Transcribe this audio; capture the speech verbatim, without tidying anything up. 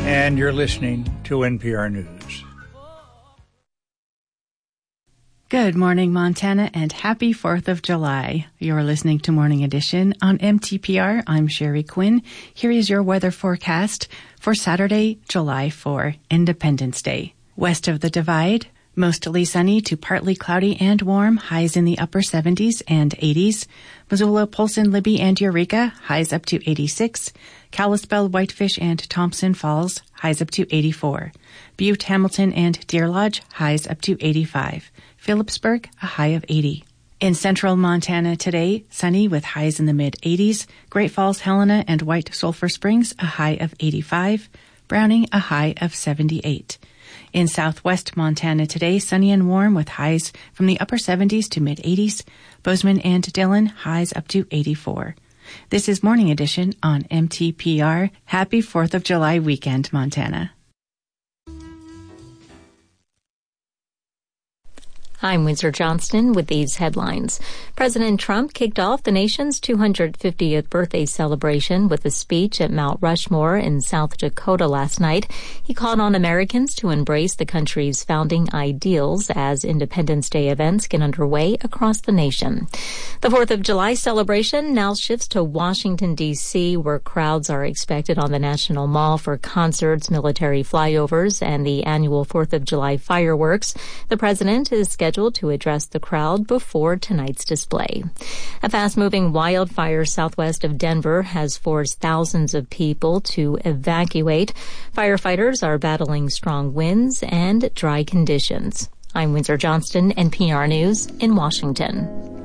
and you're listening to N P R News. Good morning, Montana, and happy fourth of July. You're listening to Morning Edition on M T P R. I'm Sherry Quinn. Here is your weather forecast for Saturday, July fourth, Independence Day. West of the Divide, mostly sunny to partly cloudy and warm, highs in the upper seventies and eighties. Missoula, Polson, Libby, and Eureka, highs up to eighty-six. Kalispell, Whitefish, and Thompson Falls, highs up to eighty-four. Butte, Hamilton, and Deer Lodge, highs up to eighty-five. Phillipsburg, a high of eighty. In central Montana today, sunny with highs in the mid-eighties. Great Falls, Helena, and White Sulphur Springs, a high of eighty-five. Browning, a high of seventy-eight. In southwest Montana today, sunny and warm with highs from the upper seventies to mid-eighties. Bozeman and Dillon, highs up to eighty-four. This is Morning Edition on M T P R. Happy fourth of July weekend, Montana. I'm Windsor Johnston with these headlines. President Trump kicked off the nation's two hundred fiftieth birthday celebration with a speech at Mount Rushmore in South Dakota last night. He called on Americans to embrace the country's founding ideals as Independence Day events get underway across the nation. The fourth of July celebration now shifts to Washington, D C, where crowds are expected on the National Mall for concerts, military flyovers, and the annual fourth of July fireworks. The president is scheduled scheduled to address the crowd before tonight's display. A fast-moving wildfire southwest of Denver has forced thousands of people to evacuate. Firefighters are battling strong winds and dry conditions. I'm Windsor Johnston, N P R News in Washington.